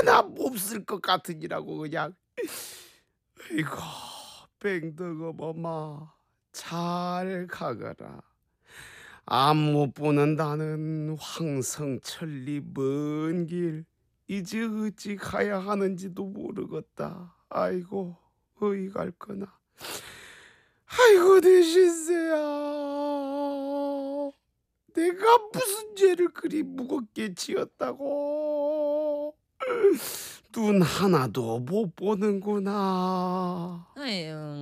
하나 몹쓸 것 같으니라고 그냥. 아이고, 뱅덕어 엄마 잘 가거라. 안 못 보는 나는 황성천리 먼 길 이제 어찌 가야 하는지도 모르겠다. 아이고, 어이 갈 거나. 아이고 내 신세야. 내가 무슨 죄를 그리 무겁게 지었다고. 눈 하나도 못 보는구나. 아유.